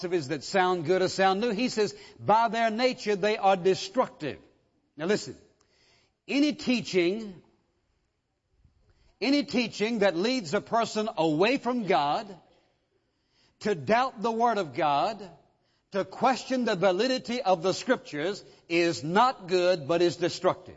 philosophies that sound good or sound new. He says, by their nature, they are destructive. Now listen, any teaching that leads a person away from God, to doubt the Word of God, to question the validity of the Scriptures, is not good, but is destructive.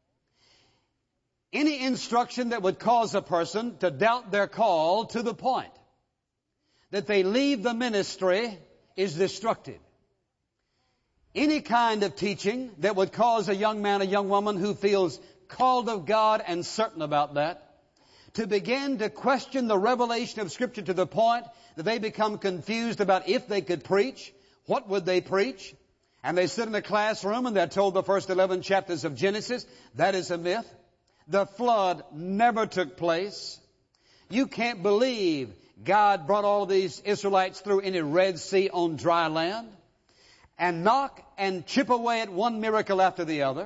Any instruction that would cause a person to doubt their call to the point that they leave the ministry is destructive. Any kind of teaching that would cause a young man, a young woman who feels called of God and certain about that, to begin to question the revelation of Scripture to the point that they become confused about if they could preach, what would they preach? And they sit in a classroom and they're told the first 11 chapters of Genesis. That is a myth. The flood never took place. You can't believe God brought all of these Israelites through any Red Sea on dry land and knock and chip away at one miracle after the other.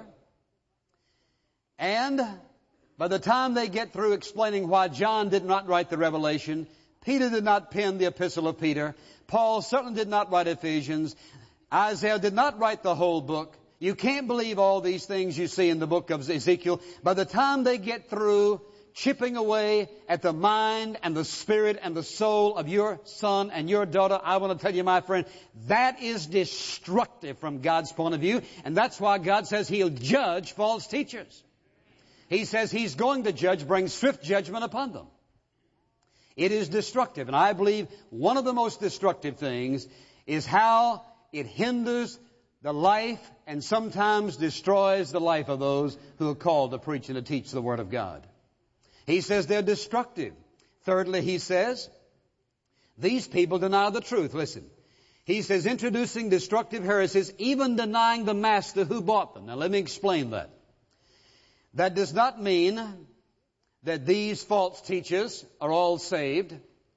And by the time they get through explaining why John did not write the Revelation, Peter did not pen the Epistle of Peter, Paul certainly did not write Ephesians, Isaiah did not write the whole book. You can't believe all these things you see in the book of Ezekiel. By the time they get through chipping away at the mind and the spirit and the soul of your son and your daughter, I want to tell you, my friend, that is destructive from God's point of view. And that's why God says He'll judge false teachers. He says He's going to judge, bring swift judgment upon them. It is destructive. And I believe one of the most destructive things is how it hinders the life and sometimes destroys the life of those who are called to preach and to teach the Word of God. He says they're destructive. Thirdly, he says, these people deny the truth. Listen, he says introducing destructive heresies, even denying the master who bought them. Now let me explain that. That does not mean that these false teachers are all saved.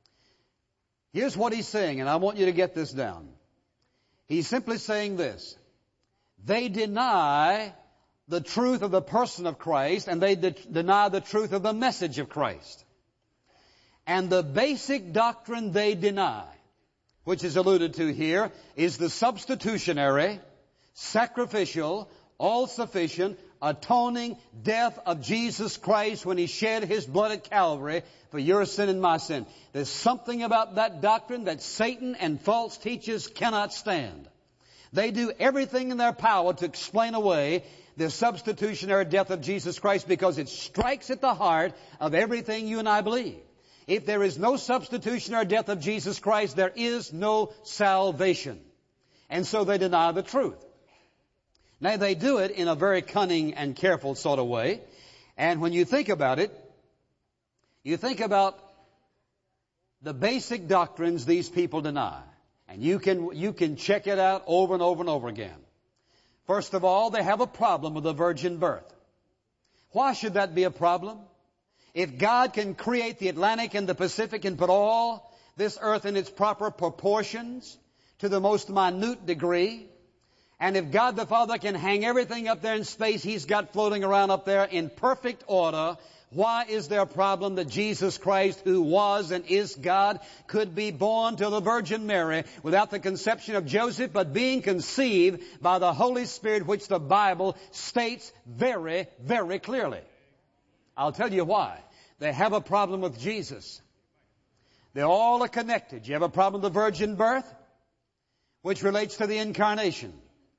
Here's what he's saying, and I want you to get this down. He's simply saying this. They deny the truth of the person of Christ, and they deny the truth of the message of Christ. And the basic doctrine they deny, which is alluded to here, is the substitutionary, sacrificial, all-sufficient, atoning death of Jesus Christ when He shed His blood at Calvary for your sin and my sin. There's something about that doctrine that Satan and false teachers cannot stand. They do everything in their power to explain away the substitutionary death of Jesus Christ because it strikes at the heart of everything you and I believe. If there is no substitutionary death of Jesus Christ, there is no salvation. And so they deny the truth. Now, they do it in a very cunning and careful sort of way. And when you think about it, you think about the basic doctrines these people deny. And you can check it out over and over and over again. First of all, they have a problem with the virgin birth. Why should that be a problem? If God can create the Atlantic and the Pacific and put all this earth in its proper proportions to the most minute degree, and if God the Father can hang everything up there in space He's got floating around up there in perfect order, why is there a problem that Jesus Christ, who was and is God, could be born to the Virgin Mary without the conception of Joseph, but being conceived by the Holy Spirit, which the Bible states very, very clearly? I'll tell you why. They have a problem with Jesus. They all are connected. You have a problem with the virgin birth, which relates to the incarnation.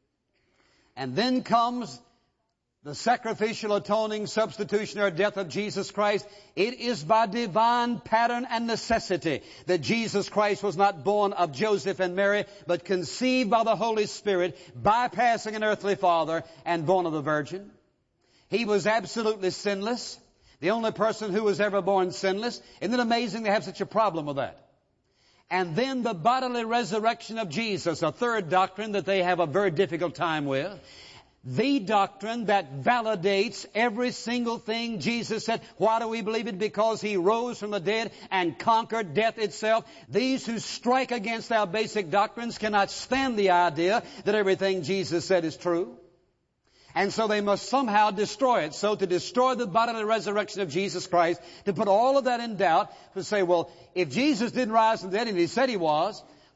And then comes the sacrificial, atoning, substitutionary death of Jesus Christ. It is by divine pattern and necessity that Jesus Christ was not born of Joseph and Mary, but conceived by the Holy Spirit, bypassing an earthly father and born of the Virgin. He was absolutely sinless, the only person who was ever born sinless. Isn't it amazing they have such a problem with that? And then the bodily resurrection of Jesus, a third doctrine that they have a very difficult time with. The doctrine that validates every single thing Jesus said. Why do we believe it? Because He rose from the dead and conquered death itself. These who strike against our basic doctrines cannot stand the idea that everything Jesus said is true. And so they must somehow destroy it. So to destroy the bodily resurrection of Jesus Christ, to put all of that in doubt, to say, well, if Jesus didn't rise from the dead and He said He was,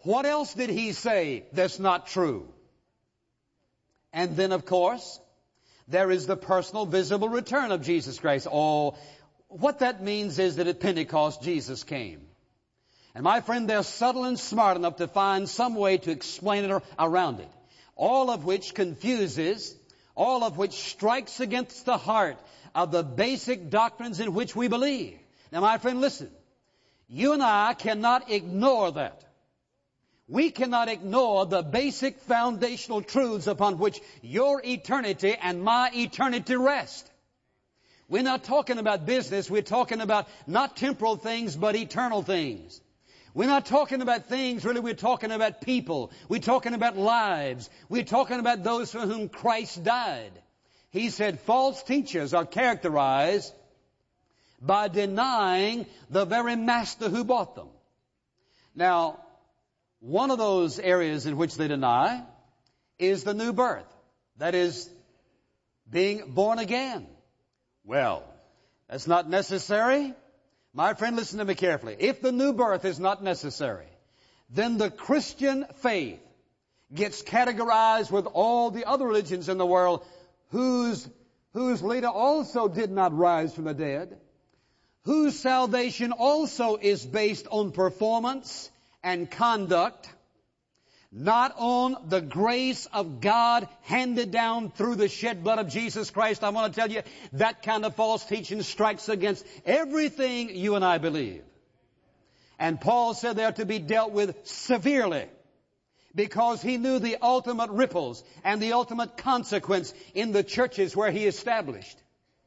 What else did he say that's not true? And then, of course, there is the personal, visible return of Jesus Christ. Oh, what that means is that at Pentecost, Jesus came. And my friend, they're subtle and smart enough to find some way to explain it around it. All of which confuses, all of which strikes against the heart of the basic doctrines in which we believe. Now, my friend, listen. You and I cannot ignore that. We cannot ignore the basic foundational truths upon which your eternity and my eternity rest. We're not talking about business. We're talking about not temporal things, but eternal things. We're not talking about things, really, we're talking about people. We're talking about lives. We're talking about those for whom Christ died. He said false teachers are characterized by denying the very master who bought them. Now, one of those areas in which they deny is the new birth. That is, being born again. Well, that's not necessary. My friend, listen to me carefully. If the new birth is not necessary, then the Christian faith gets categorized with all the other religions in the world whose leader also did not rise from the dead, whose salvation also is based on performance and conduct, not on the grace of God handed down through the shed blood of Jesus Christ. I want to tell you, that kind of false teaching strikes against everything you and I believe. And Paul said they are to be dealt with severely, because he knew the ultimate ripples and the ultimate consequence in the churches where he established.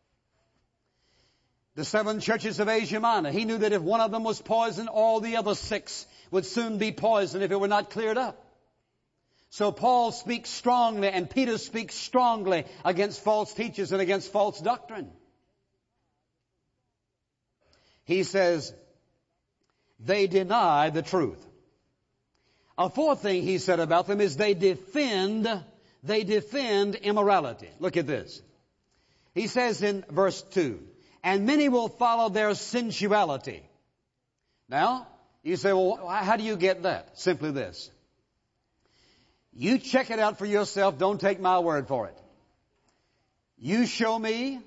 The 7 churches of Asia Minor, he knew that if one of them was poisoned, all the other 6 would soon be poisoned if it were not cleared up. So Paul speaks strongly, and Peter speaks strongly against false teachers and against false doctrine. He says, they deny the truth. A fourth thing he said about them is they defend immorality. Look at this. He says in verse 2, and many will follow their sensuality. Now, you say, well, how do you get that? Simply this. You check it out for yourself. Don't take my word for it. You show me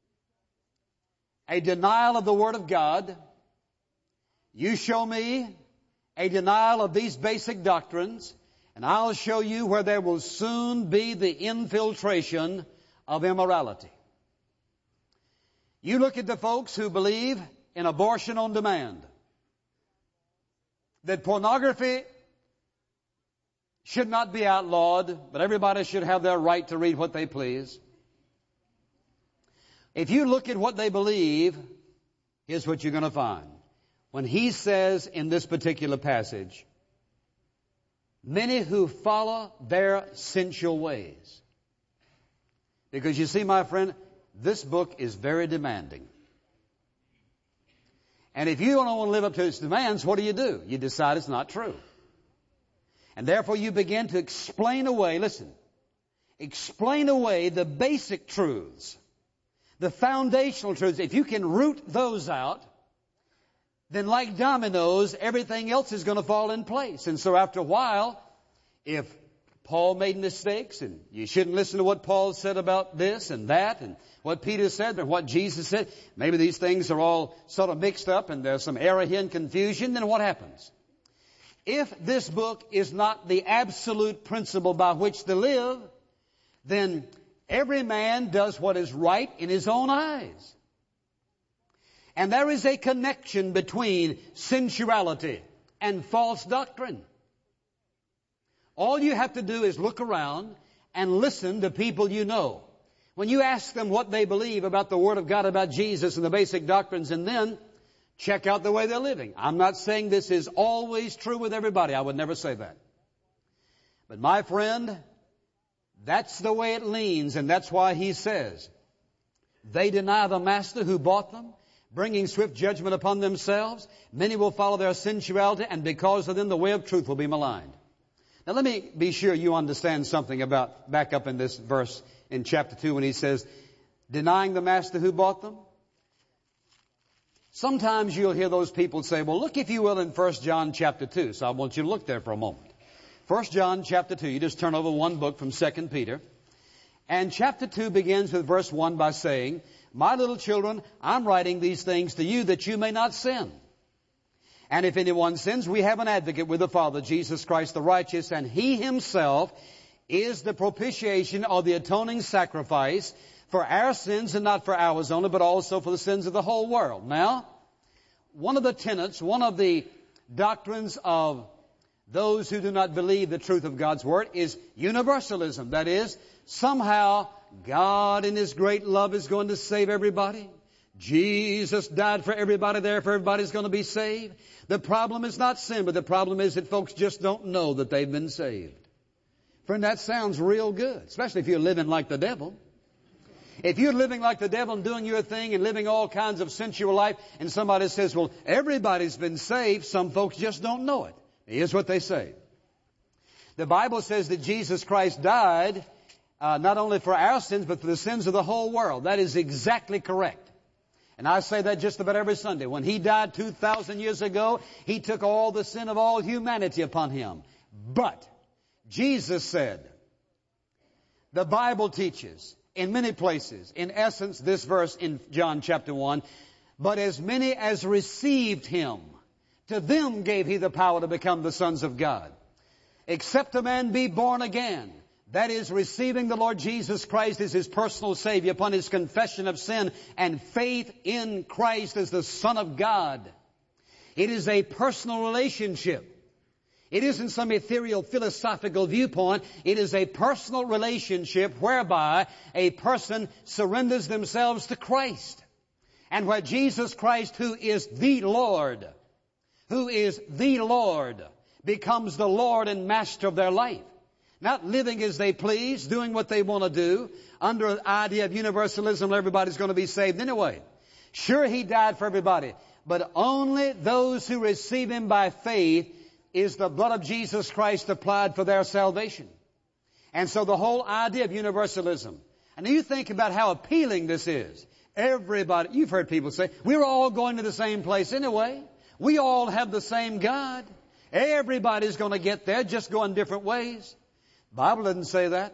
a denial of the Word of God. You show me a denial of these basic doctrines, and I'll show you where there will soon be the infiltration of immorality. You look at the folks who believe in abortion on demand, that pornography should not be outlawed, but everybody should have their right to read what they please. If you look at what they believe, here's what you're going to find. When he says in this particular passage, many who follow their sensual ways. Because you see, my friend, this book is very demanding. And if you don't want to live up to its demands, what do? You decide it's not true. And therefore you begin to explain away the basic truths, the foundational truths. If you can root those out, then like dominoes, everything else is going to fall in place. And so after a while, if Paul made mistakes, and you shouldn't listen to what Paul said about this and that, and what Peter said, and what Jesus said, maybe these things are all sort of mixed up, and there's some error here and confusion, then what happens? If this book is not the absolute principle by which to live, then every man does what is right in his own eyes. And there is a connection between sensuality and false doctrine. All you have to do is look around and listen to people you know. When you ask them what they believe about the Word of God, about Jesus and the basic doctrines, and then check out the way they're living. I'm not saying this is always true with everybody. I would never say that. But my friend, that's the way it leans, and that's why he says, they deny the master who bought them, bringing swift judgment upon themselves. Many will follow their sensuality, and because of them the way of truth will be maligned. Now let me be sure you understand something about, back up in this verse in chapter 2 when he says, denying the master who bought them. Sometimes you'll hear those people say, well, look, if you will, in 1 John chapter 2. So I want you to look there for a moment. 1 John chapter 2. You just turn over one book from 2 Peter. And chapter 2 begins with verse 1 by saying, my little children, I'm writing these things to you that you may not sin. And if anyone sins, we have an advocate with the Father, Jesus Christ the righteous, and He Himself is the propitiation or the atoning sacrifice for our sins, and not for ours only, but also for the sins of the whole world. Now, one of the tenets, one of the doctrines of those who do not believe the truth of God's Word is universalism. That is, somehow God in His great love is going to save everybody. Jesus died for everybody, therefore everybody's going to be saved. The problem is not sin, but the problem is that folks just don't know that they've been saved. Friend, that sounds real good, especially if you're living like the devil. If you're living like the devil and doing your thing and living all kinds of sensual life, and somebody says, well, everybody's been saved, some folks just don't know it. Here's what they say. The Bible says that Jesus Christ died not only for our sins, but for the sins of the whole world. That is exactly correct. And I say that just about every Sunday. When He died 2,000 years ago, He took all the sin of all humanity upon Him. But Jesus said, the Bible teaches in many places, in essence, this verse in John chapter 1, but as many as received Him, to them gave He the power to become the sons of God. Except a man be born again, that is, receiving the Lord Jesus Christ as his personal Savior upon his confession of sin and faith in Christ as the Son of God. It is a personal relationship. It isn't some ethereal philosophical viewpoint. It is a personal relationship whereby a person surrenders themselves to Christ. And where Jesus Christ, who is the Lord, becomes the Lord and Master of their life. Not living as they please, doing what they want to do, under an idea of universalism, everybody's going to be saved anyway. Sure, He died for everybody, but only those who receive Him by faith is the blood of Jesus Christ applied for their salvation. And so the whole idea of universalism, and you think about how appealing this is. Everybody, you've heard people say, we're all going to the same place anyway. We all have the same God. Everybody's going to get there, just going different ways. The Bible doesn't say that.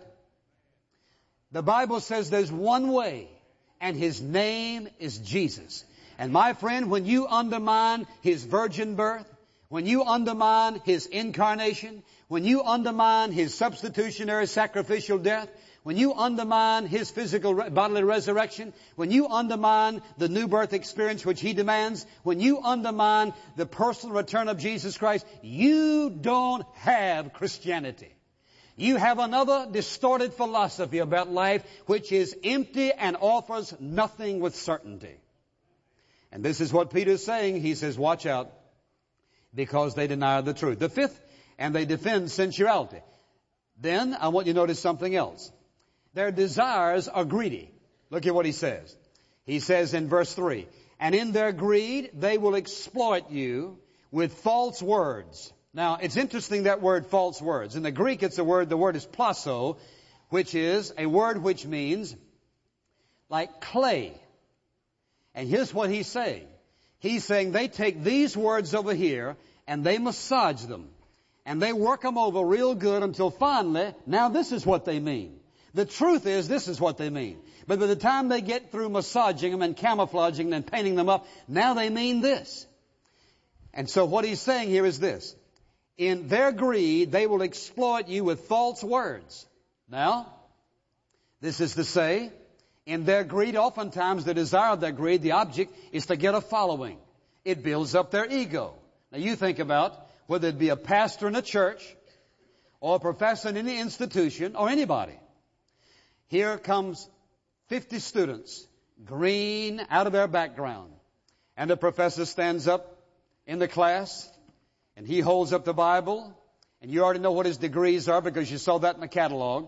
The Bible says there's one way, and His name is Jesus. And my friend, when you undermine His virgin birth, when you undermine His incarnation, when you undermine His substitutionary sacrificial death, when you undermine His physical bodily resurrection, when you undermine the new birth experience which He demands, when you undermine the personal return of Jesus Christ, you don't have Christianity. You have another distorted philosophy about life which is empty and offers nothing with certainty. And this is what Peter is saying. He says, watch out, because they deny the truth. The fifth, and they defend sensuality. Then I want you to notice something else. Their desires are greedy. Look at what he says. He says in verse 3, and in their greed they will exploit you with false words. Now, it's interesting that word false words. In the Greek, the word is plaso, which is a word which means like clay. And here's what he's saying. He's saying they take these words over here and they massage them. And they work them over real good until finally, now this is what they mean. The truth is, this is what they mean. But by the time they get through massaging them and camouflaging them and painting them up, now they mean this. And so what he's saying here is this. In their greed, they will exploit you with false words. Now, this is to say, in their greed, oftentimes the desire of their greed, the object, is to get a following. It builds up their ego. Now you think about whether it be a pastor in a church or a professor in any institution or anybody. Here comes 50 students, green out of their background. And the professor stands up in the class and he holds up the Bible. And you already know what his degrees are because you saw that in the catalog.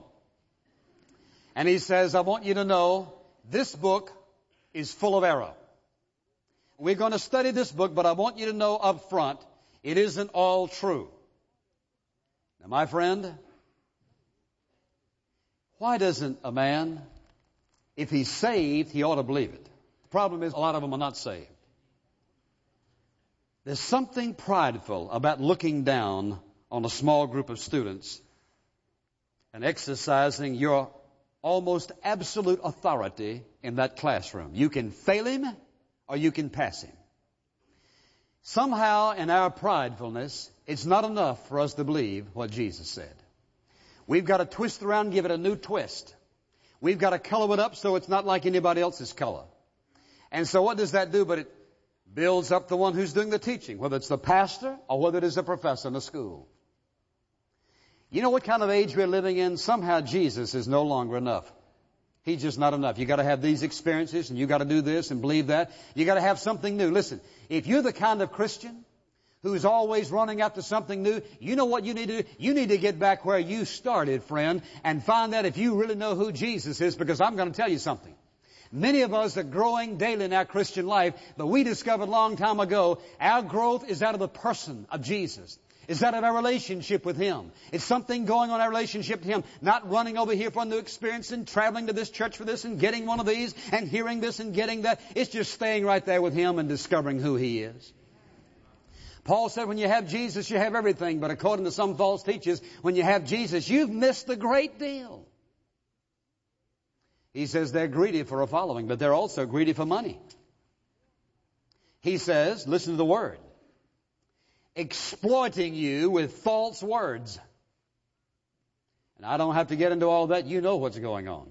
And he says, I want you to know this book is full of error. We're going to study this book, but I want you to know up front, it isn't all true. Now, my friend, why doesn't a man, if he's saved, he ought to believe it? The problem is a lot of them are not saved. There's something prideful about looking down on a small group of students and exercising your almost absolute authority in that classroom. You can fail him or you can pass him. Somehow in our pridefulness, it's not enough for us to believe what Jesus said. We've got to twist around and give it a new twist. We've got to color it up so it's not like anybody else's color. And so what does that do? But it builds up the one who's doing the teaching, whether it's the pastor or whether it is a professor in a school. You know what kind of age we're living in? Somehow Jesus is no longer enough. He's just not enough. You got to have these experiences and you got to do this and believe that. You got to have something new. Listen, if you're the kind of Christian who's always running after something new, you know what you need to do? You need to get back where you started, friend, and find out if you really know who Jesus is, because I'm going to tell you something. Many of us are growing daily in our Christian life, but we discovered a long time ago our growth is out of the person of Jesus. It's out of our relationship with Him. It's something going on in our relationship to Him, not running over here for a new experience and traveling to this church for this and getting one of these and hearing this and getting that. It's just staying right there with Him and discovering who He is. Paul said when you have Jesus, you have everything. But according to some false teachers, when you have Jesus, you've missed a great deal. He says they're greedy for a following, but they're also greedy for money. He says, listen to the word, exploiting you with false words. And I don't have to get into all that. You know what's going on.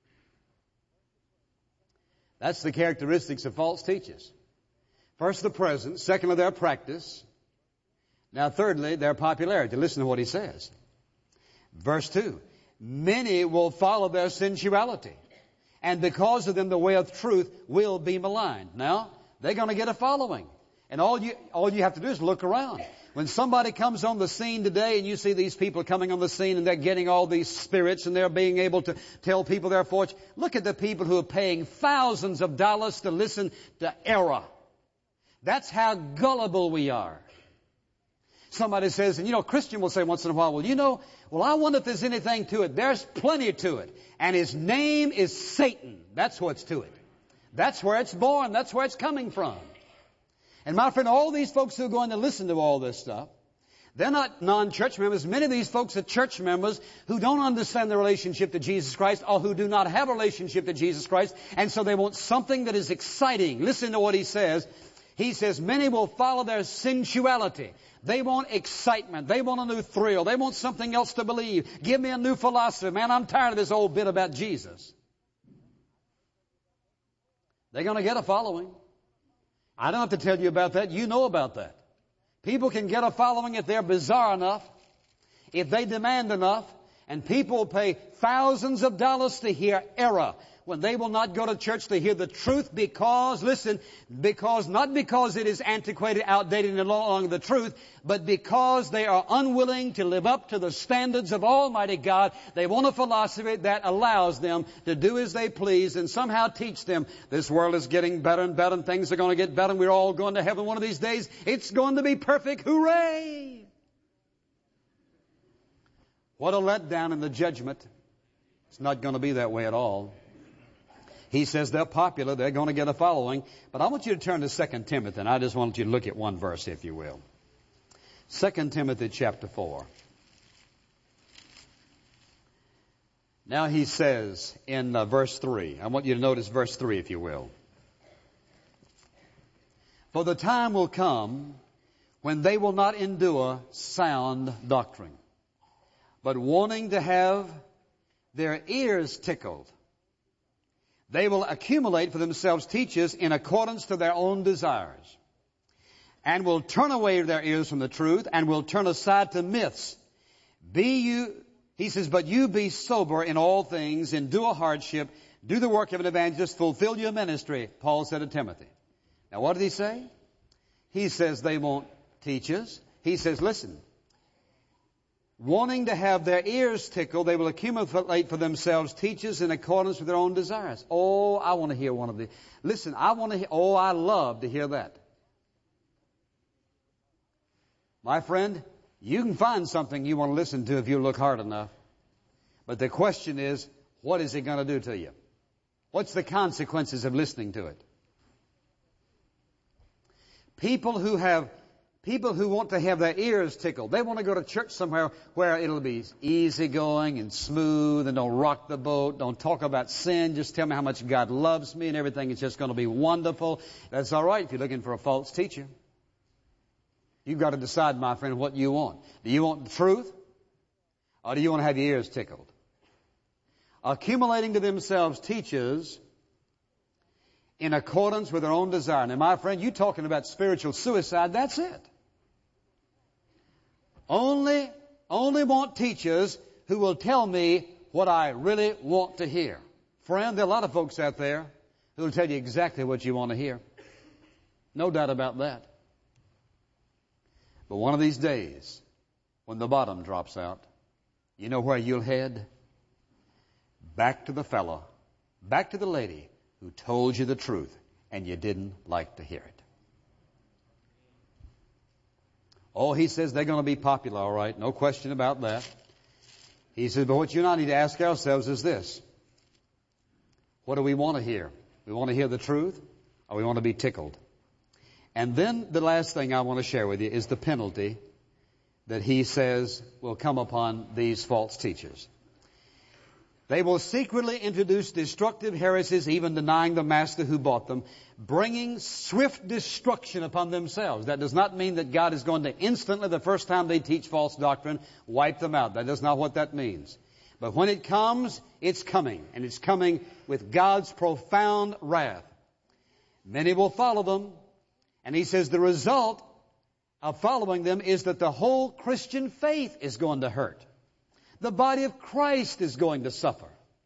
That's the characteristics of false teachers. First, the presence. Secondly, their practice. Now, thirdly, their popularity. Listen to what he says. Verse 2. Many will follow their sensuality, and because of them the way of truth will be maligned. Now, they're going to get a following. And all you have to do is look around. When somebody comes on the scene today and you see these people coming on the scene and they're getting all these spirits and they're being able to tell people their fortune, look at the people who are paying thousands of dollars to listen to error. That's how gullible we are. Somebody says, and Christian will say once in a while, I wonder if there's anything to it. There's plenty to it. And his name is Satan. That's what's to it. That's where it's born. That's where it's coming from. And my friend, all these folks who are going to listen to all this stuff, they're not non-church members. Many of these folks are church members who don't understand their relationship to Jesus Christ or who do not have a relationship to Jesus Christ. And so they want something that is exciting. Listen to what he says. He says, many will follow their sensuality. They want excitement. They want a new thrill. They want something else to believe. Give me a new philosophy. Man, I'm tired of this old bit about Jesus. They're going to get a following. I don't have to tell you about that. You know about that. People can get a following if they're bizarre enough, if they demand enough, and people will pay thousands of dollars to hear error when they will not go to church to hear the truth because not because it is antiquated, outdated, and no longer the truth, but because they are unwilling to live up to the standards of Almighty God. They want a philosophy that allows them to do as they please and somehow teach them this world is getting better and better and things are going to get better and we're all going to heaven one of these days. It's going to be perfect. Hooray! What a letdown in the judgment. It's not going to be that way at all. He says they're popular, they're going to get a following. But I want you to turn to 2 Timothy, and I just want you to look at one verse, if you will. 2 Timothy chapter 4. Now he says in verse 3, I want you to notice verse 3, if you will. For the time will come when they will not endure sound doctrine, but wanting to have their ears tickled, they will accumulate for themselves teachers in accordance to their own desires, and will turn away their ears from the truth, and will turn aside to myths. He says, but you be sober in all things, endure hardship, do the work of an evangelist, fulfill your ministry, Paul said to Timothy. Now what did he say? He says they want teachers. He says, listen, wanting to have their ears tickled, they will accumulate for themselves teachers in accordance with their own desires. Oh, I want to hear one of these. Listen, I love to hear that. My friend, you can find something you want to listen to if you look hard enough. But the question is, what is it going to do to you? What's the consequences of listening to it? People who have People who want to have their ears tickled. They want to go to church somewhere where it'll be easygoing and smooth and don't rock the boat, don't talk about sin, just tell me how much God loves me and everything is just going to be wonderful. That's all right if you're looking for a false teacher. You've got to decide, my friend, what you want. Do you want the truth? Or do you want to have your ears tickled? Accumulating to themselves teachers in accordance with their own desire. Now, my friend, you talking about spiritual suicide, that's it. Only want teachers who will tell me what I really want to hear. Friend, there are a lot of folks out there who will tell you exactly what you want to hear. No doubt about that. But one of these days, when the bottom drops out, you know where you'll head? Back to the fellow, back to the lady who told you the truth and you didn't like to hear it. Oh, he says they're going to be popular, all right. No question about that. He says, but what you and I need to ask ourselves is this. What do we want to hear? We want to hear the truth or we want to be tickled? And then the last thing I want to share with you is the penalty that he says will come upon these false teachers. They will secretly introduce destructive heresies, even denying the master who bought them, bringing swift destruction upon themselves. That does not mean that God is going to instantly, the first time they teach false doctrine, wipe them out. That is not what that means. But when it comes, it's coming. And it's coming with God's profound wrath. Many will follow them. And he says the result of following them is that the whole Christian faith is going to hurt. The body of Christ is going to suffer.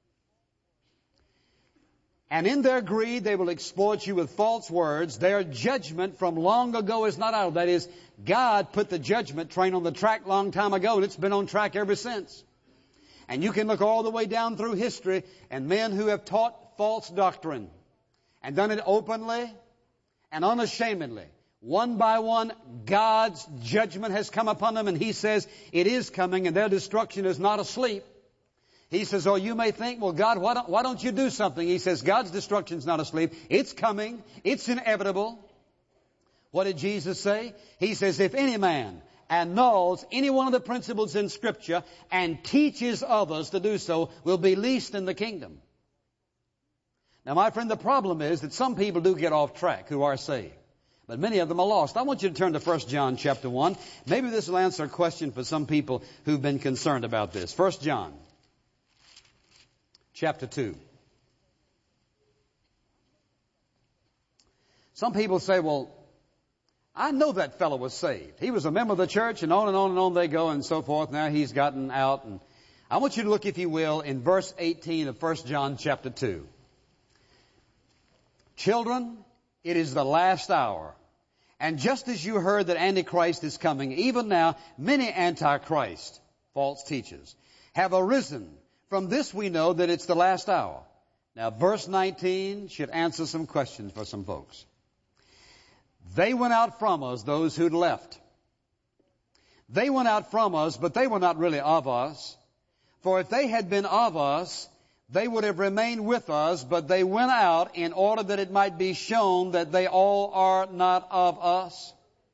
And in their greed, they will exploit you with false words. Their judgment from long ago is not out. That is, God put the judgment train on the track long time ago, and it's been on track ever since. And you can look all the way down through history, and men who have taught false doctrine and done it openly and unashamedly. One by one, God's judgment has come upon them, and he says it is coming, and their destruction is not asleep. He says, oh, you may think, well, God, why don't you do something? He says, God's destruction is not asleep. It's coming. It's inevitable. What did Jesus say? He says, if any man annuls any one of the principles in Scripture and teaches others to do so, will be least in the kingdom. Now, my friend, the problem is that some people do get off track who are saved. But many of them are lost. I want you to turn to 1 John chapter 1. Maybe this will answer a question for some people who've been concerned about this. 1 John chapter 2. Some people say, well, I know that fellow was saved. He was a member of the church, and on and on and on they go and so forth. Now he's gotten out. And I want you to look, if you will, in verse 18 of 1 John chapter 2. Children, it is the last hour. And just as you heard that Antichrist is coming, even now many Antichrist, false teachers, have arisen. From this we know that it's the last hour. Now verse 19 should answer some questions for some folks. They went out from us, those who'd left. They went out from us, but they were not really of us. For if they had been of us, they would have remained with us, but they went out in order that it might be shown that they all are not of us.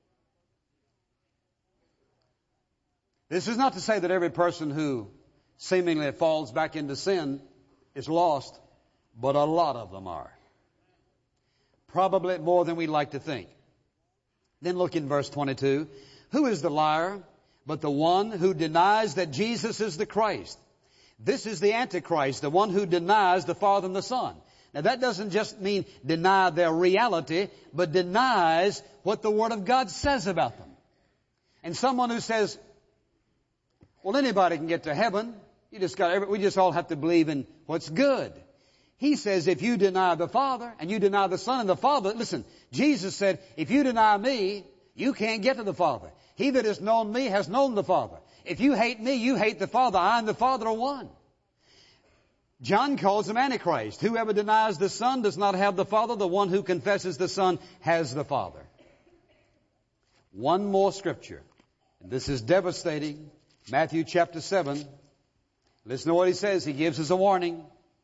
This is not to say that every person who seemingly falls back into sin is lost, but a lot of them are. Probably more than we like to think. Then look in verse 22. Who is the liar but the one who denies that Jesus is the Christ? This is the Antichrist, the one who denies the Father and the Son. Now that doesn't just mean deny their reality, but denies what the Word of God says about them. And someone who says, well, anybody can get to heaven. We just all have to believe in what's good. He says, if you deny the Father and you deny the Son and the Father, listen, Jesus said, if you deny me, you can't get to the Father. He that has known me has known the Father. If you hate me, you hate the Father. I and the Father are one. John calls him Antichrist. Whoever denies the Son does not have the Father. The one who confesses the Son has the Father. One more scripture. And this is devastating. Matthew chapter 7. Listen to what he says. He gives us a warning.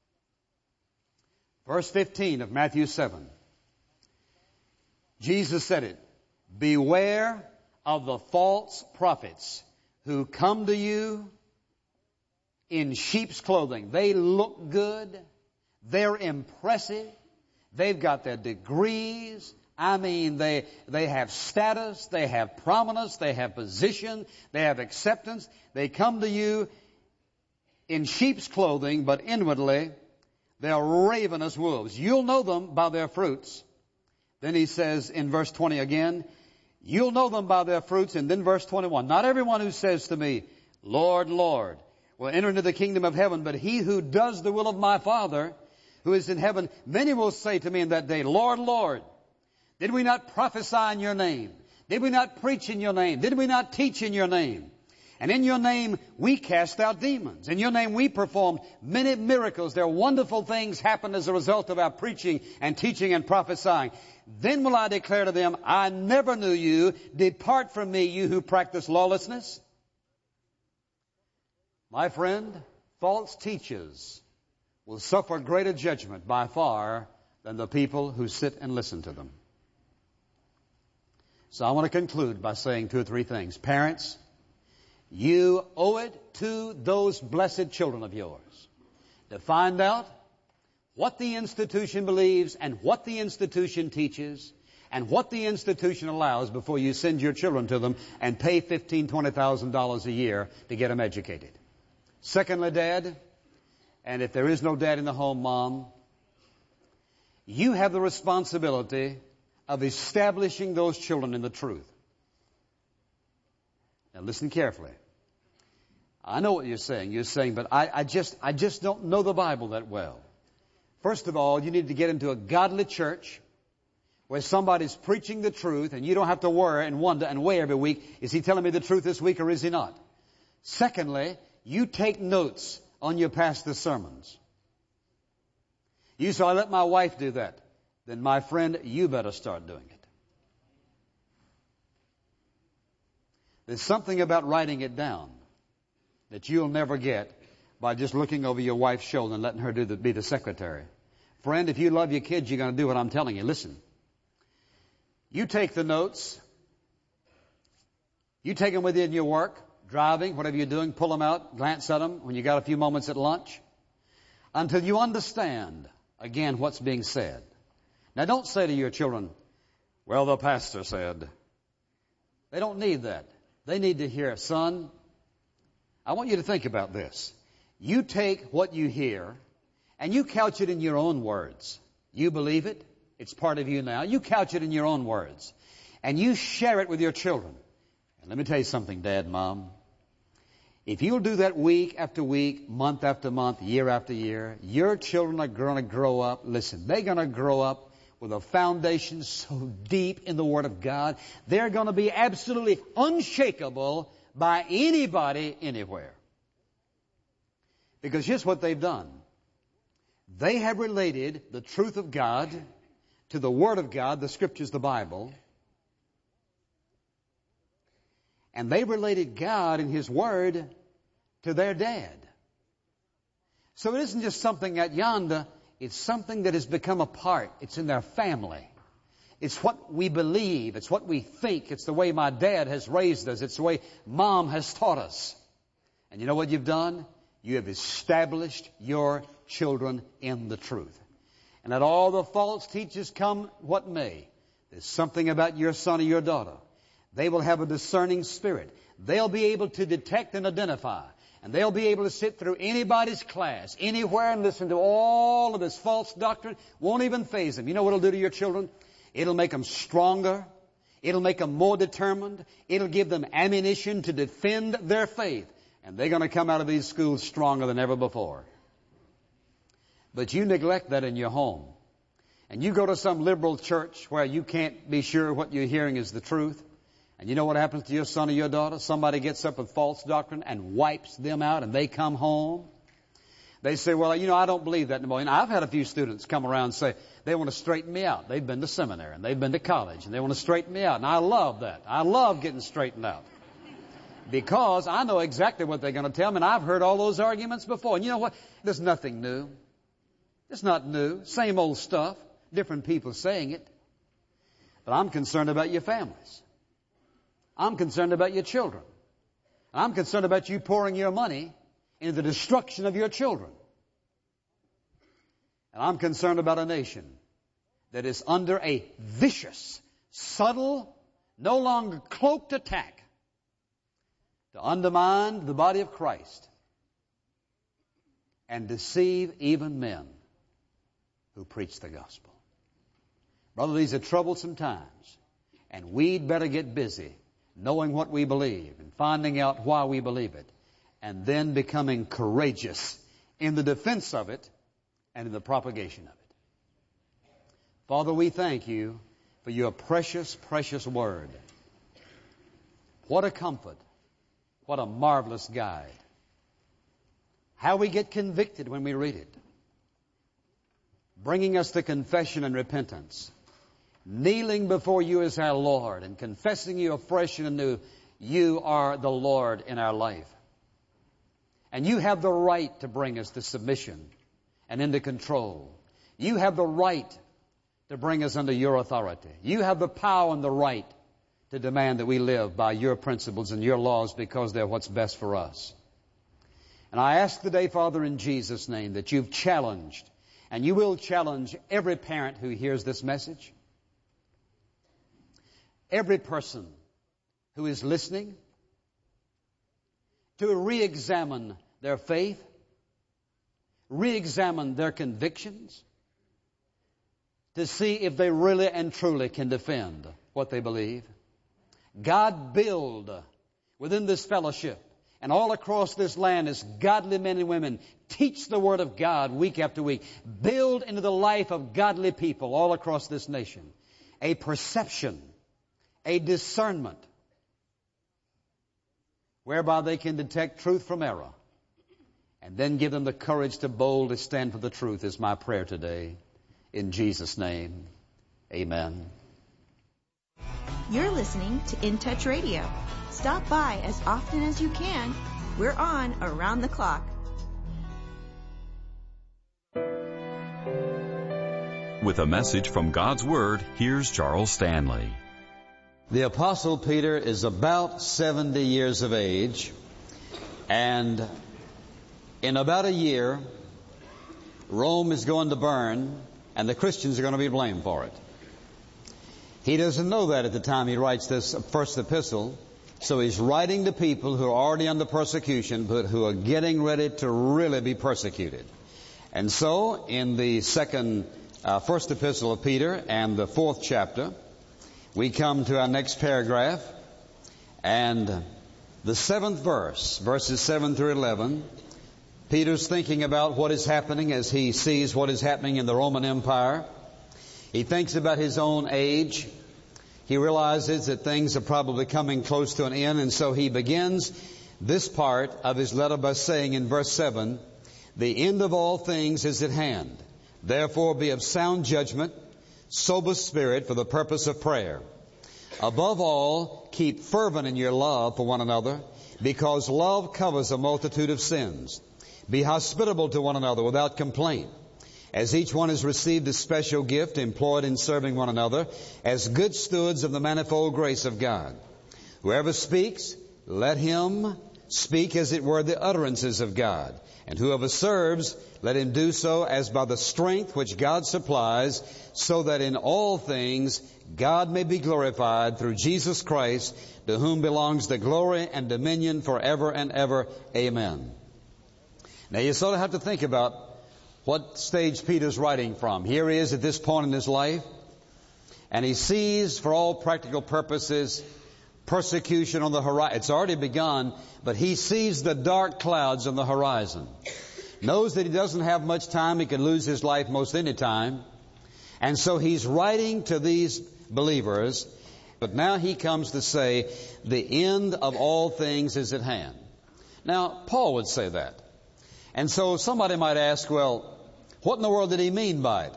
Verse 15 of Matthew 7. Jesus said it. Beware of the false prophets who come to you in sheep's clothing. They look good. They're impressive. They've got their degrees. I mean, they have status. They have prominence. They have position. They have acceptance. They come to you in sheep's clothing, but inwardly they're ravenous wolves. You'll know them by their fruits. Then he says in verse 20 again, you'll know them by their fruits. And then verse 21, not everyone who says to me, Lord, Lord, will enter into the kingdom of heaven, but he who does the will of my Father who is in heaven. Many will say to me in that day, Lord, Lord, did we not prophesy in your name? Did we not preach in your name? Did we not teach in your name? And in your name we cast out demons. In your name we performed many miracles. There are wonderful things happen as a result of our preaching and teaching and prophesying. Then will I declare to them, I never knew you. Depart from me, you who practice lawlessness. My friend, false teachers will suffer greater judgment by far than the people who sit and listen to them. So I want to conclude by saying 2 or 3 things. Parents, you owe it to those blessed children of yours to find out what the institution believes and what the institution teaches and what the institution allows before you send your children to them and pay $15,000, $20,000 a year to get them educated. Secondly, Dad, and if there is no dad in the home, Mom, you have the responsibility of establishing those children in the truth. Now listen carefully. I know what you're saying. You're saying, but I just don't know the Bible that well. First of all, you need to get into a godly church where somebody's preaching the truth and you don't have to worry and wonder and weigh every week, is he telling me the truth this week or is he not? Secondly, you take notes on your pastor's sermons. You say, I let my wife do that. Then my friend, you better start doing it. There's something about writing it down that you'll never get by just looking over your wife's shoulder and letting her be the secretary. Friend, if you love your kids, you're going to do what I'm telling you. Listen. You take the notes. You take them with you in your work, driving, whatever you're doing, pull them out, glance at them when you got a few moments at lunch, until you understand, again, what's being said. Now, don't say to your children, well, the pastor said. They don't need that. They need to hear, son, I want you to think about this. You take what you hear and you couch it in your own words. You believe it. It's part of you now. You couch it in your own words. And you share it with your children. And let me tell you something, Dad, Mom. If you'll do that week after week, month after month, year after year, your children are going to grow up. Listen, they're going to grow up with a foundation so deep in the Word of God, they're going to be absolutely unshakable by anybody, anywhere. Because here's what they've done. They have related the truth of God to the Word of God, the Scriptures, the Bible. And they related God and His Word to their dad. So it isn't just something at yonder. It's something that has become a part. It's in their family. It's what we believe. It's what we think. It's the way my dad has raised us. It's the way Mom has taught us. And you know what you've done? You have established your children in the truth. And let all the false teachers come what may. There's something about your son or your daughter. They will have a discerning spirit. They'll be able to detect and identify. And they'll be able to sit through anybody's class, anywhere, and listen to all of this false doctrine. Won't even faze them. You know what it'll do to your children? It'll make them stronger. It'll make them more determined. It'll give them ammunition to defend their faith. And they're going to come out of these schools stronger than ever before. But you neglect that in your home. And you go to some liberal church where you can't be sure what you're hearing is the truth. And you know what happens to your son or your daughter? Somebody gets up with false doctrine and wipes them out and they come home. They say, well, I don't believe that anymore. And I've had a few students come around and say they want to straighten me out. They've been to seminary and they've been to college and they want to straighten me out. And I love that. I love getting straightened out. Because I know exactly what they're going to tell me and I've heard all those arguments before. And you know what? There's nothing new. It's not new. Same old stuff. Different people saying it. But I'm concerned about your families. I'm concerned about your children. I'm concerned about you pouring your money into the destruction of your children. And I'm concerned about a nation that is under a vicious, subtle, no longer cloaked attack to undermine the body of Christ and deceive even men who preach the gospel. Brother, these are troublesome times, and we'd better get busy knowing what we believe and finding out why we believe it, and then becoming courageous in the defense of it and in the propagation of it. Father, we thank you for your precious, precious word. What a comfort. What a marvelous guide. How we get convicted when we read it. Bringing us to confession and repentance. Kneeling before you as our Lord and confessing you afresh and anew, you are the Lord in our life. And you have the right to bring us to submission and into control. You have the right to bring us under your authority. You have the power and the right to demand that we live by your principles and your laws because they're what's best for us. And I ask today, Father, in Jesus' name, that you've challenged, and you will challenge every parent who hears this message, every person who is listening, to re-examine their faith, re-examine their convictions, to see if they really and truly can defend what they believe. God, build within this fellowship and all across this land as godly men and women teach the Word of God week after week. Build into the life of godly people all across this nation a perception, a discernment, whereby they can detect truth from error, and then give them the courage to boldly stand for the truth is my prayer today. In Jesus' name, amen. You're listening to In Touch Radio. Stop by as often as you can. We're on around the clock. With a message from God's Word, here's Charles Stanley. The Apostle Peter is about 70 years of age, and in about a year, Rome is going to burn, and the Christians are going to be blamed for it. He doesn't know that at the time he writes this first epistle, so he's writing to people who are already under persecution, but who are getting ready to really be persecuted. And so, in the first epistle of Peter and the 4th chapter, we come to our next paragraph, and the 7th verse, verses 7 through 11, Peter's thinking about what is happening as he sees what is happening in the Roman Empire. He thinks about his own age. He realizes that things are probably coming close to an end, and so he begins this part of his letter by saying in verse 7, "The end of all things is at hand. Therefore be of sound judgment, sober spirit for the purpose of prayer. Above all, keep fervent in your love for one another, because love covers a multitude of sins. Be hospitable to one another without complaint. As each one has received a special gift, employed in serving one another, as good stewards of the manifold grace of God. Whoever speaks, let him speak as it were the utterances of God. And whoever serves, let him do so as by the strength which God supplies, so that in all things God may be glorified through Jesus Christ, to whom belongs the glory and dominion forever and ever. Amen." Now you sort of have to think about what stage Peter's writing from. Here he is at this point in his life, and he sees, for all practical purposes, persecution on the horizon. It's already begun, but he sees the dark clouds on the horizon. Knows that he doesn't have much time. He could lose his life most any time. And so he's writing to these believers, but now he comes to say, the end of all things is at hand. Now, Paul would say that. And so somebody might ask, well, what in the world did he mean by it?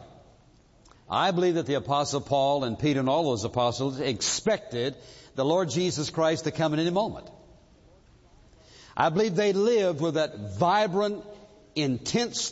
I believe that the Apostle Paul and Peter and all those apostles expected the Lord Jesus Christ to come at any moment. I believe they lived with that vibrant, intense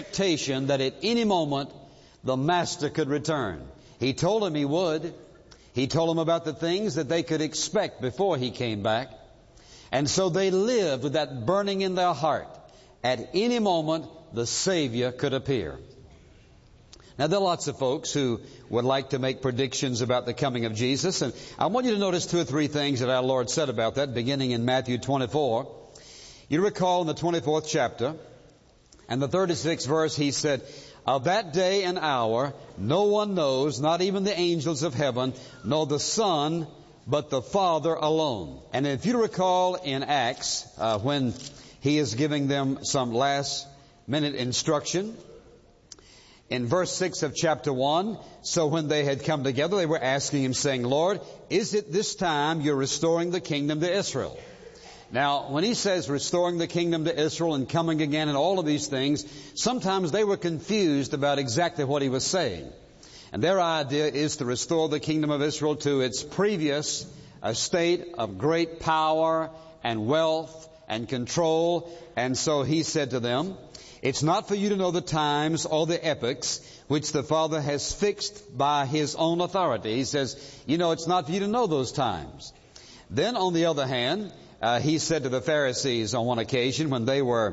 expectation that at any moment the Master could return. He told them he would. He told them about the things that they could expect before He came back. And so they lived with that burning in their heart. At any moment, the Savior could appear. Now, there are lots of folks who would like to make predictions about the coming of Jesus. And I want you to notice 2 or 3 things that our Lord said about that, beginning in Matthew 24. You recall in the 24th chapter and the 36th verse, He said, "Of that day and hour no one knows, not even the angels of heaven, nor the Son, but the Father alone." And if you recall in Acts, when He is giving them some last-minute instruction, in verse 6 of chapter 1, "So when they had come together, they were asking Him, saying, Lord, is it this time You're restoring the kingdom to Israel?" Now, when He says restoring the kingdom to Israel and coming again and all of these things, sometimes they were confused about exactly what He was saying. And their idea is to restore the kingdom of Israel to its previous state of great power and wealth and control. And so He said to them, "It's not for you to know the times or the epochs which the Father has fixed by His own authority." He says, it's not for you to know those times. Then on the other hand, He said to the Pharisees on one occasion when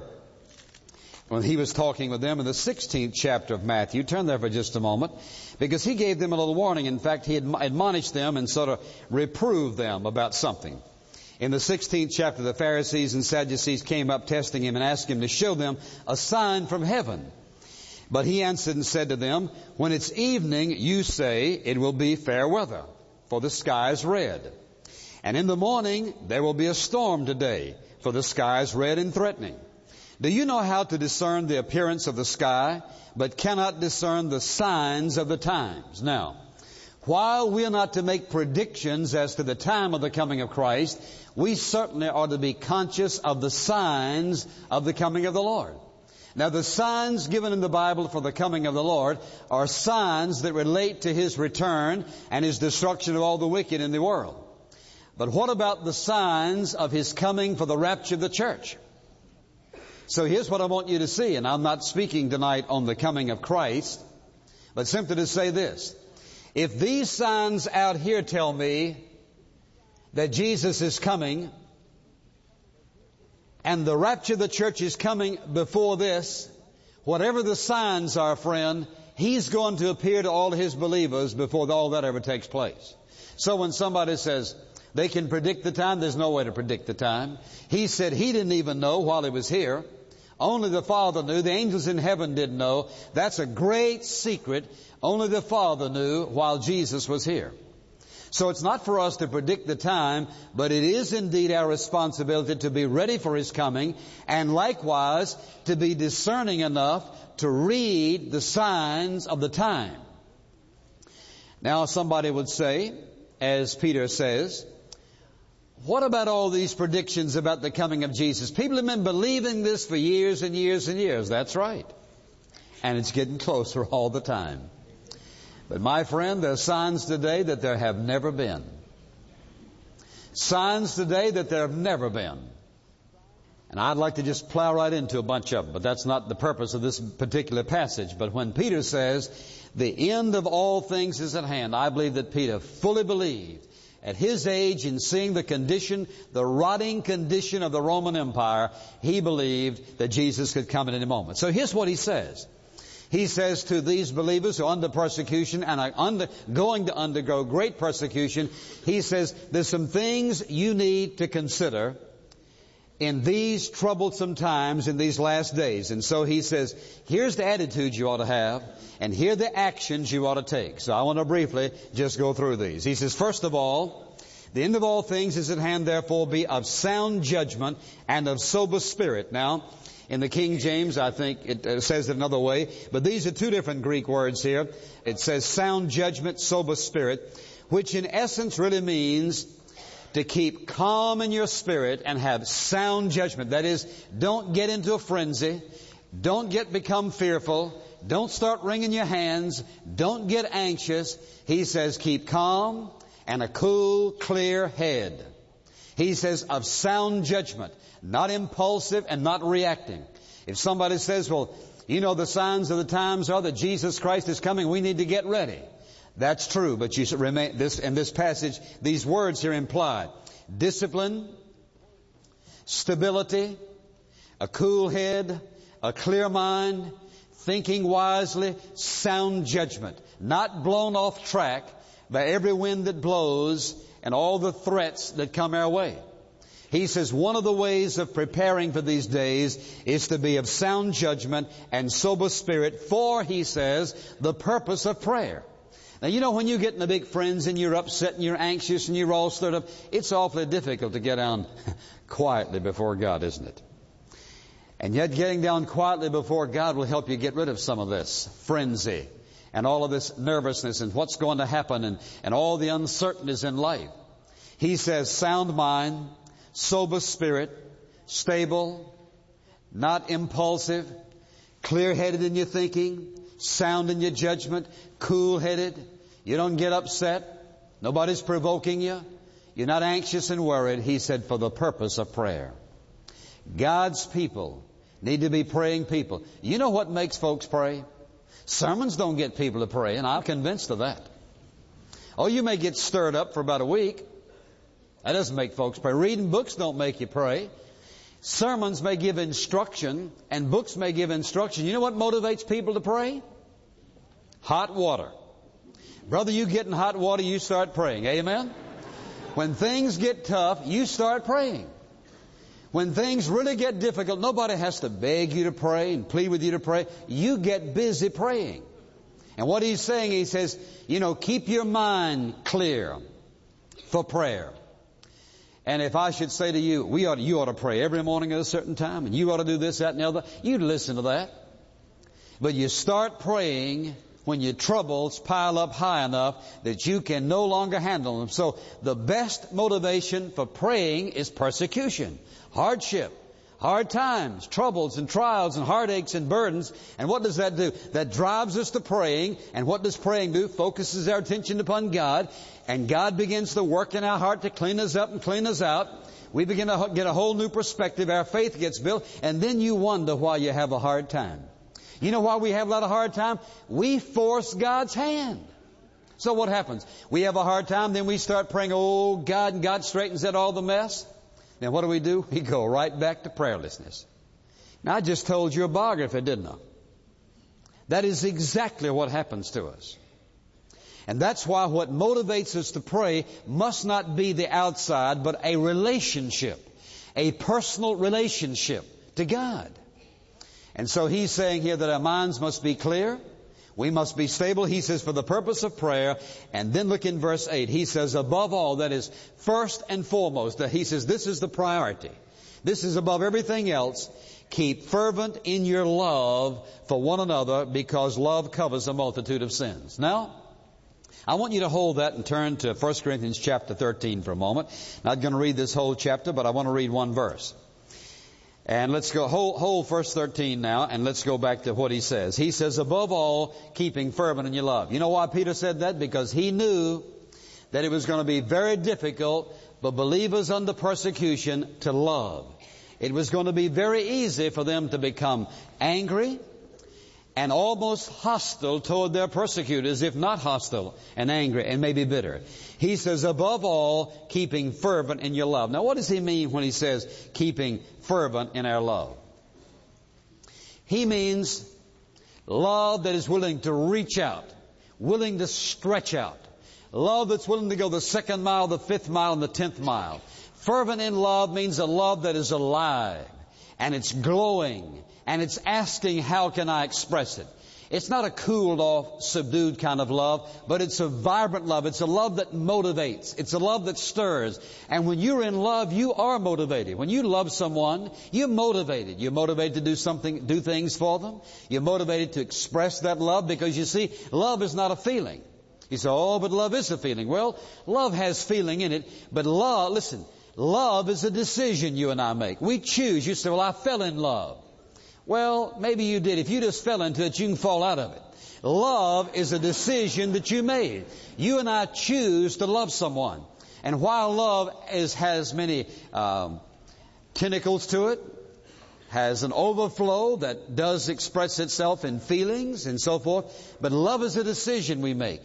He was talking with them in the 16th chapter of Matthew. Turn there for just a moment, because He gave them a little warning. In fact, He admonished them and sort of reproved them about something. In the 16th chapter, the Pharisees and Sadducees came up testing Him and asked Him to show them a sign from heaven. But He answered and said to them, "When it's evening, you say it will be fair weather, for the sky is red. And in the morning there will be a storm today, for the sky is red and threatening. Do you know how to discern the appearance of the sky, but cannot discern the signs of the times?" Now, while we are not to make predictions as to the time of the coming of Christ, we certainly ought to be conscious of the signs of the coming of the Lord. Now, the signs given in the Bible for the coming of the Lord are signs that relate to His return and His destruction of all the wicked in the world. But what about the signs of His coming for the rapture of the church? So here's what I want you to see, and I'm not speaking tonight on the coming of Christ, but simply to say this. If these signs out here tell me that Jesus is coming, and the rapture of the church is coming before this, whatever the signs are, friend, He's going to appear to all His believers before all that ever takes place. So when somebody says they can predict the time, there's no way to predict the time. He said He didn't even know while He was here. Only the Father knew. The angels in heaven didn't know. That's a great secret. Only the Father knew while Jesus was here. So it's not for us to predict the time, but it is indeed our responsibility to be ready for His coming, and likewise to be discerning enough to read the signs of the time. Now somebody would say, as Peter says, what about all these predictions about the coming of Jesus? People have been believing this for years and years and years. That's right. And it's getting closer all the time. But my friend, there are signs today that there have never been. Signs today that there have never been. And I'd like to just plow right into a bunch of them, but that's not the purpose of this particular passage. But when Peter says, the end of all things is at hand, I believe that Peter fully believed at his age, in seeing the condition, the rotting condition of the Roman Empire, he believed that Jesus could come at any moment. So here's what he says. He says to these believers who are under persecution and are going to undergo great persecution, he says, there's some things you need to consider in these troublesome times, in these last days. And so he says, here's the attitude you ought to have, and here are the actions you ought to take. So I want to briefly just go through these. He says, first of all, the end of all things is at hand, therefore be of sound judgment and of sober spirit. Now, in the King James, I think it says it another way, but these are two different Greek words here. It says sound judgment, sober spirit, which in essence really means to keep calm in your spirit and have sound judgment. That is, don't get into a frenzy. Don't become fearful. Don't start wringing your hands. Don't get anxious. He says keep calm and a cool, clear head. He says of sound judgment, not impulsive and not reacting. If somebody says, well, you know, the signs of the times are that Jesus Christ is coming, we need to get ready. That's true, but you should remain this in this passage. These words here imply discipline, stability, a cool head, a clear mind, thinking wisely, sound judgment, not blown off track by every wind that blows and all the threats that come our way. He says one of the ways of preparing for these days is to be of sound judgment and sober spirit for, he says, the purpose of prayer. Now, you know, when you get in the big friends and you're upset and you're anxious and you're all stirred up, it's awfully difficult to get down quietly before God, isn't it? And yet getting down quietly before God will help you get rid of some of this frenzy and all of this nervousness and what's going to happen and all the uncertainties in life. He says sound mind, sober spirit, stable, not impulsive, clear-headed in your thinking, sound in your judgment, cool-headed. You don't get upset. Nobody's provoking you. You're not anxious and worried. He said for the purpose of prayer. God's people need to be praying people. You know what makes folks pray? Sermons don't get people to pray, and I'm convinced of that. Oh, you may get stirred up for about a week. That doesn't make folks pray. Reading books don't make you pray. Sermons may give instruction, and books may give instruction. You know what motivates people to pray? Hot water. Brother, you get in hot water, you start praying. Amen? When things get tough, you start praying. When things really get difficult, nobody has to beg you to pray and plead with you to pray. You get busy praying. And what he's saying, he says, you know, keep your mind clear for prayer. And if I should say to you, you ought to pray every morning at a certain time, and you ought to do this, that, and the other, you'd listen to that. But you start praying when your troubles pile up high enough that you can no longer handle them. So the best motivation for praying is persecution, hardship, hard times, troubles and trials and heartaches and burdens. And what does that do? That drives us to praying. And what does praying do? Focuses our attention upon God. And God begins to work in our heart to clean us up and clean us out. We begin to get a whole new perspective. Our faith gets built. And then you wonder why you have a hard time. You know why we have a lot of hard time? We force God's hand. So what happens? We have a hard time, then we start praying, oh God, and God straightens out all the mess. Then what do? We go right back to prayerlessness. Now I just told you a biography, didn't I? That is exactly what happens to us. And that's why what motivates us to pray must not be the outside, but a relationship, a personal relationship to God. And so he's saying here that our minds must be clear. We must be stable. He says for the purpose of prayer. And then look in verse 8. He says above all, that is first and foremost, that he says this is the priority. This is above everything else. Keep fervent in your love for one another, because love covers a multitude of sins. Now, I want you to hold that and turn to 1 Corinthians chapter 13 for a moment. Not going to read this whole chapter, but I want to read one verse. And let's go, hold verse 13 now, and let's go back to what he says. He says, above all, keeping fervent in your love. You know why Peter said that? Because he knew that it was going to be very difficult for believers under persecution to love. It was going to be very easy for them to become angry and almost hostile toward their persecutors, if not hostile and angry and maybe bitter. He says, above all, keeping fervent in your love. Now, what does he mean when he says keeping fervent in our love? He means love that is willing to reach out, willing to stretch out. Love that's willing to go the 2nd mile, the 5th mile, and the 10th mile. Fervent in love means a love that is alive, and it's glowing, and it's asking, how can I express it? It's not a cooled off, subdued kind of love, but it's a vibrant love. It's a love that motivates. It's a love that stirs. And when you're in love, you are motivated. When you love someone, you're motivated. You're motivated to do things for them. You're motivated to express that love, because you see, love is not a feeling. You say, oh, but love is a feeling. Well, love has feeling in it, but love is a decision you and I make. We choose. You say, well, I fell in love. Well, maybe you did. If you just fell into it, you can fall out of it. Love is a decision that you made. You and I choose to love someone. And while love has many tentacles to it, has an overflow that does express itself in feelings and so forth, but love is a decision we make.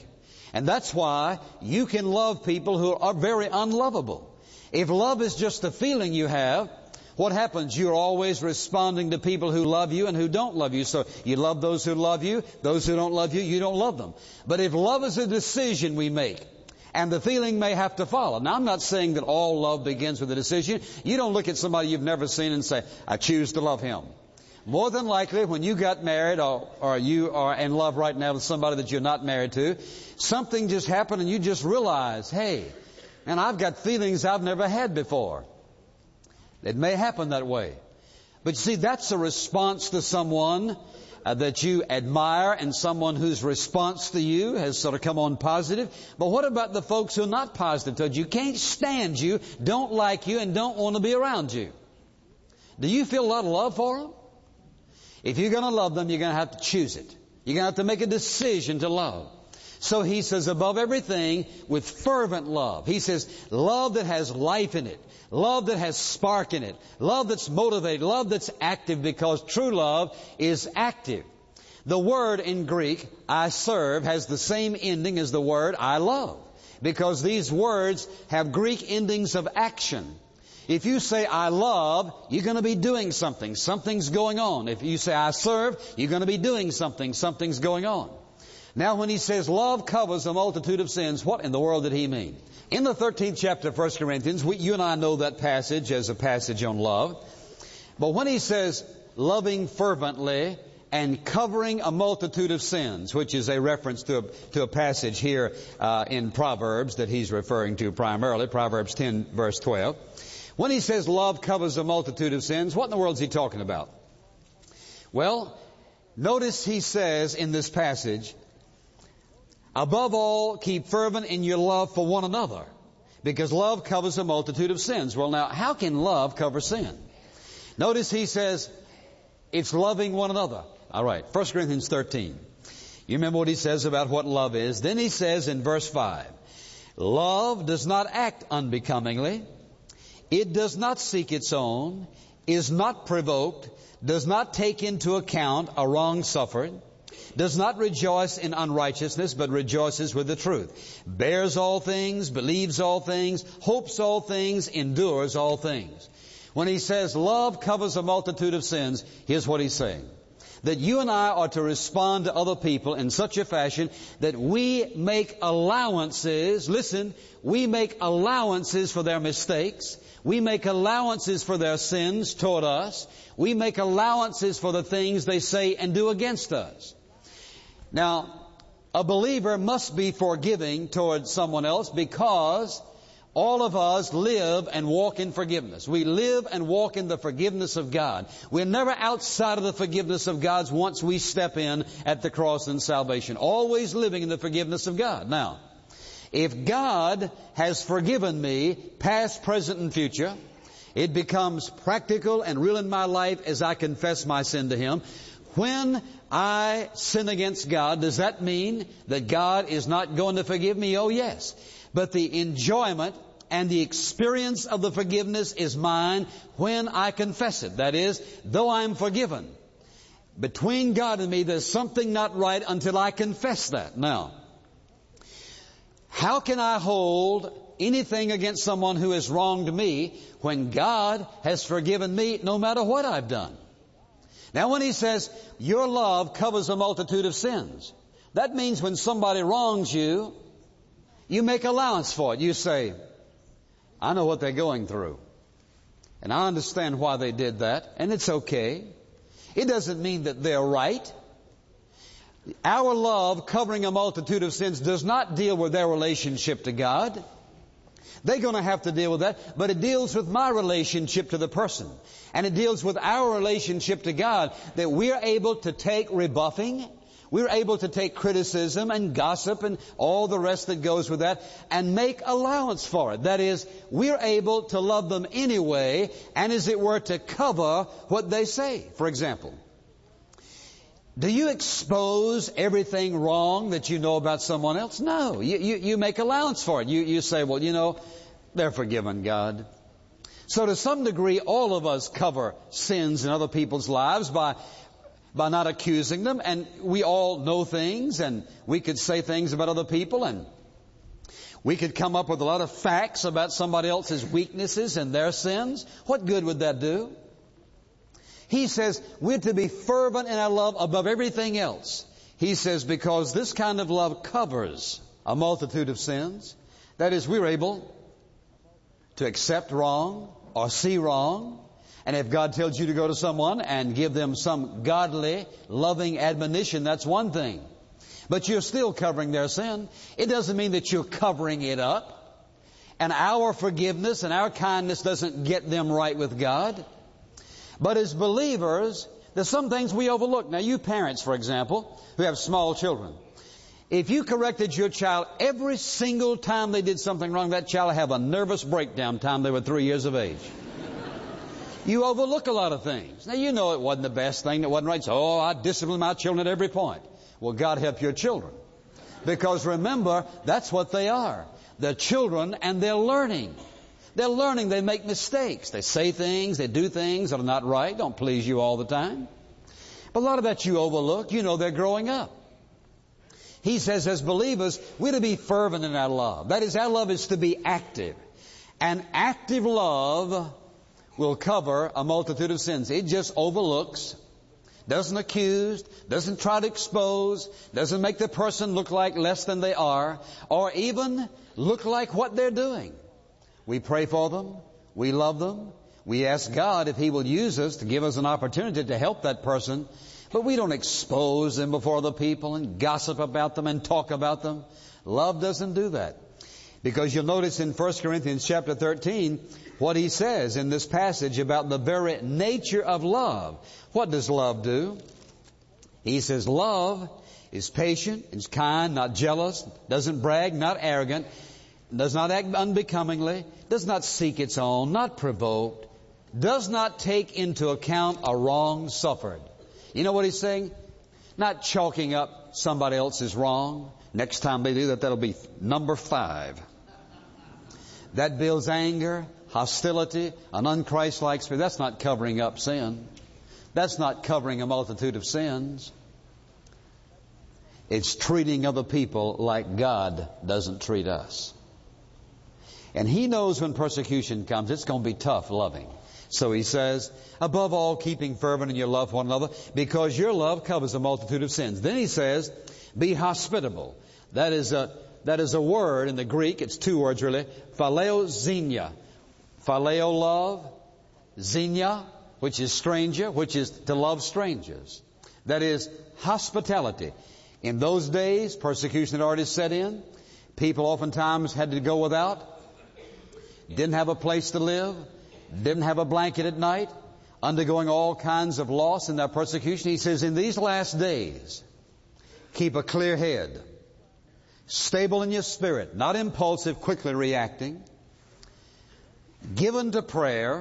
And that's why you can love people who are very unlovable. If love is just a feeling you have, what happens? You're always responding to people who love you and who don't love you. So you love those who love you. Those who don't love you, you don't love them. But if love is a decision we make, and the feeling may have to follow. Now, I'm not saying that all love begins with a decision. You don't look at somebody you've never seen and say, I choose to love him. More than likely, when you got married or you are in love right now with somebody that you're not married to, something just happened and you just realize, hey, man, I've got feelings I've never had before. It may happen that way. But you see, that's a response to someone that you admire and someone whose response to you has sort of come on positive. But what about the folks who are not positive towards you? Can't stand you, don't like you, and don't want to be around you. Do you feel a lot of love for them? If you're going to love them, you're going to have to choose it. You're going to have to make a decision to love. So he says, above everything, with fervent love. He says, love that has life in it. Love that has spark in it. Love that's motivated. Love that's active, because true love is active. The word in Greek, I serve, has the same ending as the word I love, because these words have Greek endings of action. If you say I love, you're going to be doing something. Something's going on. If you say I serve, you're going to be doing something. Something's going on. Now, when he says love covers a multitude of sins, what in the world did he mean? In the 13th chapter of 1 Corinthians, you and I know that passage as a passage on love. But when he says loving fervently and covering a multitude of sins, which is a reference to a passage here in Proverbs that he's referring to primarily, Proverbs 10, verse 12. When he says love covers a multitude of sins, what in the world is he talking about? Well, notice he says in this passage, above all, keep fervent in your love for one another, because love covers a multitude of sins. Well, now, how can love cover sin? Notice he says it's loving one another. All right, 1 Corinthians 13. You remember what he says about what love is. Then he says in verse 5, love does not act unbecomingly. It does not seek its own, is not provoked, does not take into account a wrong suffered, does not rejoice in unrighteousness, but rejoices with the truth, bears all things, believes all things, hopes all things, endures all things. When he says love covers a multitude of sins, here's what he's saying. That you and I are to respond to other people in such a fashion that we make allowances. Listen, we make allowances for their mistakes. We make allowances for their sins toward us. We make allowances for the things they say and do against us. Now, a believer must be forgiving toward someone else, because all of us live and walk in forgiveness. We live and walk in the forgiveness of God. We're never outside of the forgiveness of God once we step in at the cross and salvation. Always living in the forgiveness of God. Now, if God has forgiven me, past, present, and future, it becomes practical and real in my life as I confess my sin to Him. When I sin against God, does that mean that God is not going to forgive me? Oh, yes. But the enjoyment and the experience of the forgiveness is mine when I confess it. That is, though I'm forgiven, between God and me, there's something not right until I confess that. Now, how can I hold anything against someone who has wronged me when God has forgiven me no matter what I've done? Now, when he says, your love covers a multitude of sins, that means when somebody wrongs you, you make allowance for it. You say, I know what they're going through, and I understand why they did that, and it's okay. It doesn't mean that they're right. Our love covering a multitude of sins does not deal with their relationship to God. They're going to have to deal with that, but it deals with my relationship to the person. And it deals with our relationship to God, that we're able to take rebuffing, we're able to take criticism and gossip and all the rest that goes with that and make allowance for it. That is, we're able to love them anyway, and as it were, to cover what they say. For example, do you expose everything wrong that you know about someone else? No. You make allowance for it. You say, well, you know, they're forgiven, God. So to some degree, all of us cover sins in other people's lives by by not accusing them. And we all know things, and we could say things about other people, and we could come up with a lot of facts about somebody else's weaknesses and their sins. What good would that do? He says we're to be fervent in our love above everything else. He says because this kind of love covers a multitude of sins. That is, we're able to accept wrong or see wrong. And if God tells you to go to someone and give them some godly, loving admonition, that's one thing. But you're still covering their sin. It doesn't mean that you're covering it up. And our forgiveness and our kindness doesn't get them right with God. But as believers, there's some things we overlook. Now, you parents, for example, who have small children, if you corrected your child every single time they did something wrong, that child will have a nervous breakdown time they were 3 years of age. You overlook a lot of things. Now, you know it wasn't the best thing, it wasn't right. So, I discipline my children at every point. Well, God help your children. Because remember, that's what they are. They're children and they're learning. They're learning, they make mistakes. They say things, they do things that are not right, don't please you all the time. But a lot of that you overlook. You know they're growing up. He says as believers, we're to be fervent in our love. That is, our love is to be active. And active love will cover a multitude of sins. It just overlooks, doesn't accuse, doesn't try to expose, doesn't make the person look like less than they are, or even look like what they're doing. We pray for them. We love them. We ask God if He will use us to give us an opportunity to help that person. But we don't expose them before the people and gossip about them and talk about them. Love doesn't do that. Because you'll notice in 1 Corinthians chapter 13 what he says in this passage about the very nature of love. What does love do? He says love is patient, is kind, not jealous, doesn't brag, not arrogant, does not act unbecomingly, does not seek its own, not provoked, does not take into account a wrong suffered. You know what he's saying? Not chalking up somebody else's wrong. Next time they do that, that'll be number 5. That builds anger, hostility, an unchristlike spirit. That's not covering up sin. That's not covering a multitude of sins. It's treating other people like God doesn't treat us. And He knows when persecution comes, it's going to be tough loving. So He says, above all, keeping fervent in your love for one another, because your love covers a multitude of sins. Then He says, be hospitable. That is a word in the Greek. It's 2 words really. Phileo xenia. Phileo love. Xenia, which is stranger, which is to love strangers. That is hospitality. In those days, persecution had already set in. People oftentimes had to go without. Didn't have a place to live. Didn't have a blanket at night. Undergoing all kinds of loss in their persecution. He says, in these last days, keep a clear head. Stable in your spirit. Not impulsive, quickly reacting. Given to prayer.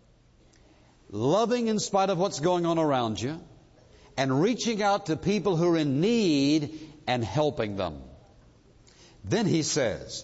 Loving in spite of what's going on around you. And reaching out to people who are in need and helping them. Then he says,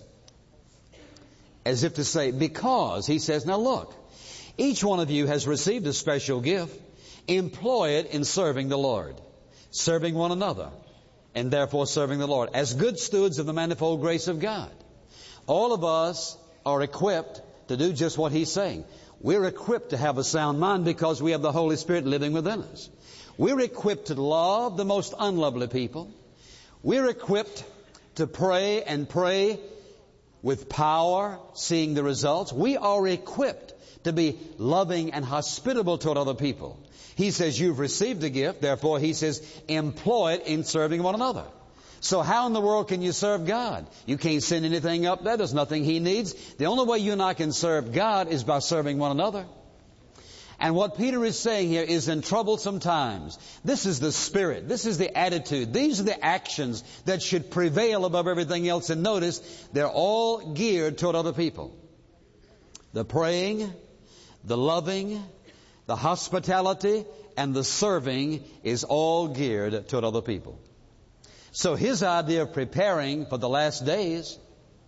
as if to say, because, he says, now look, each one of you has received a special gift. Employ it in serving the Lord, serving one another, and therefore serving the Lord, as good stewards of the manifold grace of God. All of us are equipped to do just what he's saying. We're equipped to have a sound mind because we have the Holy Spirit living within us. We're equipped to love the most unlovely people. We're equipped to pray and pray with power, seeing the results. We are equipped to be loving and hospitable toward other people. He says, you've received a gift, therefore he says, employ it in serving one another. So how in the world can you serve God? You can't send anything up there. There's nothing He needs. The only way you and I can serve God is by serving one another. And what Peter is saying here is in troublesome times. This is the spirit. This is the attitude. These are the actions that should prevail above everything else. And notice, they're all geared toward other people. The praying, the loving, the hospitality, and the serving is all geared toward other people. So his idea of preparing for the last days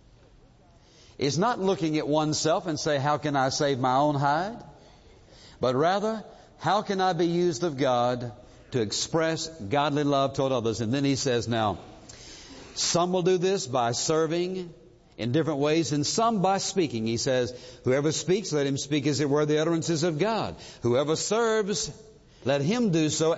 is not looking at oneself and say, how can I save my own hide? But rather, how can I be used of God to express godly love toward others. And then he says, now, some will do this by serving in different ways, and some by speaking. He says, whoever speaks, let him speak as it were the utterances of God. Whoever serves, let him do so